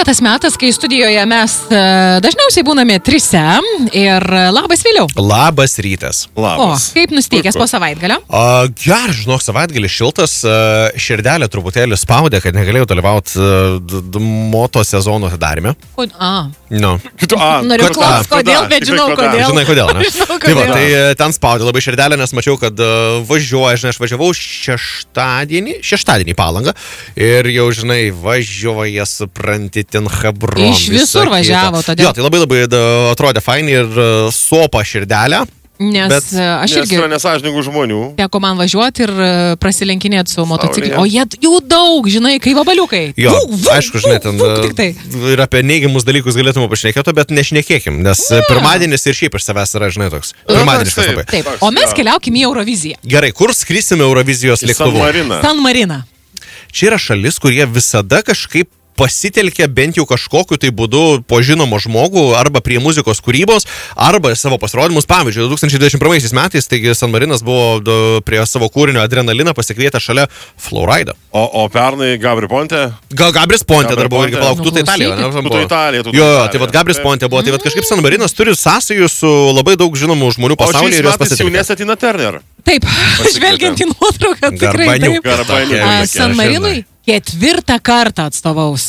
tas metas, kai studijoje mes dažniausiai būname trise ir labas Viliau. Labas rytas. Labas. O, kaip nusteikęs po savaitgalio? Geras, žinok, savaitgalis šiltas, širdelė truputėlį spaudė, kad negalėjau dalyvauti moto sezono atidaryme. No. Noriu klausti, kodėl, bet žinau kodėl. Žinai kodėl, ne? Žinau Tai, va, kodėl. tai ten spaudė labai širdelė, nes mačiau, kad važiuoja, žinai, aš važiavau šeštadienį į Palangą ir jau, žinai, važiuoja, supranti, ten Hebron. Iš visur važiavo, todėl. Jo, tai labai atrodė fainai ir sopa širdelę. Nes Bet- aš irgi Yra nesažiningų žmonių. teko man važiuoti ir prasilenkinėti su motociklu. Saulėje. O jų daug, žinai, kaip vabaliukai. Jo, aišku, žinai, ten Tik tai. ir apie neigiamus dalykus galėtume pašnekėti, bet nešnekėkim, nes pirmadienis ir šiaip iš savęs yra, žinai, toks. Pirmadienis taip. labai. Taip, o mes keliaukim į Euroviziją. Gerai, kur skrisime Eurovizijos San lėktuvu? Marina. San Marina. Čia yra šalis, kurie visada kažkaip pasitelkia bent jau kažkokiu tai būdu po žinomo žmogų arba prie muzikos kūrybos, arba savo pasirodymus. Pavyzdžiui, 2021 metais, taigi San Marinas buvo prie savo kūrinio Adrenaliną pasikvietę šalia Flowride'ą. O pernai Gabri Ponte. Gabris Ponte dar buvo irgi Ponte. palauk, tu tai Italija, ne? Tu tai Italija, tu tai Jo, Italija. tai vad Gabris Taip. Ponte buvo, tai vad kažkaip San Marinas turi sąsajų su labai daug žinomų žmonių O pasaulyje šiais ir juos metais pasitelkia. jaunesnė Tina Turner. Taip, žvelgiant į nuotrauką, tikrai Garbaniuk. taip. Garbaniuk. A, Tokia, San Marinui 4 kartą atstovaus.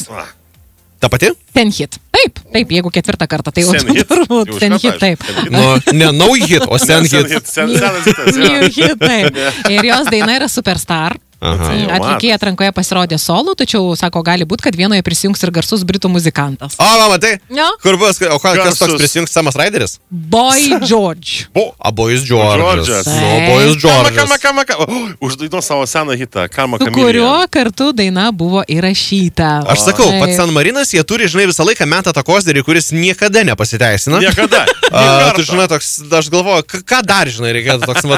Ta pati? Senhit. Taip, jeigu 4 kartą, tai jau Senhit? turbūt Jau Senhit, iškart, taip. aišku. Nu, ne Nauhit, o Senhit. Senas hitas, jo. New hit, taip. Ir jos daina yra Superstar. Aha. Atlikėja atrankoje pasirodė solo, tačiau, sako, gali būti, kad vienoje prisijungs ir garsus britų muzikantas. O, matai? Jo. Kur bus, o kas Garsus. toks prisijungs, Samas Raideris? Boy George. A Boys George'as. George'as. Nu, Boys George'as. Kama. Uždainuo savo seną hitą. Kama Su Kamilija. kuriuo kartu daina buvo įrašyta. Aš sakau, Taip. pats San Marinas, jie turi, žinai, visą laiką metą tą kozderį, kuris niekada nepasiteisina. Niekada. Tu žinai, toks, aš galvoju, ką dar, žinai, reikėtų toks,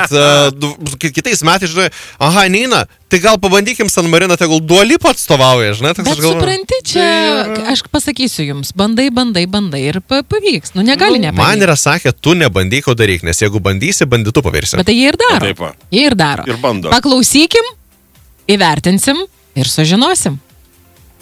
kitais metais, žinai, aha, neina, tai gal pabandykim San Mariną, tegul Dua Lipa atstovauja, žinai, toks Bet aš galvoju. supranti, čia, aš pasakysiu jums, bandai ir pavyks. Nu, negali Man nepavykti. yra sakę, tu nebandyk, o daryk, nes jeigu bandysi, bandytų pavirsi. Bet tai jie ir daro. Taip va. Jie ir daro. Ir bando. Paklausykim, įvertinsim ir sužinosim.